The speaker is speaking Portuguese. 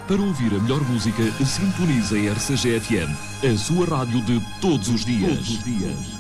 Para ouvir a melhor música, sintonize a RCG FM, a sua rádio de todos os dias.